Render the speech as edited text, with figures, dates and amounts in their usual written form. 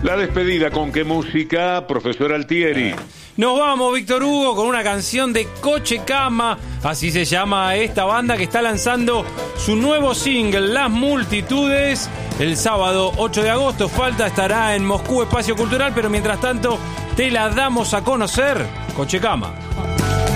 La despedida, ¿con qué música, profesor Altieri? Nos vamos, Víctor Hugo, con una canción de Coche Cama, así se llama esta banda que está lanzando su nuevo single, Las Multitudes, el sábado 8 de agosto. Falta, estará en Moscú Espacio Cultural, pero mientras tanto te la damos a conocer, Coche Cama.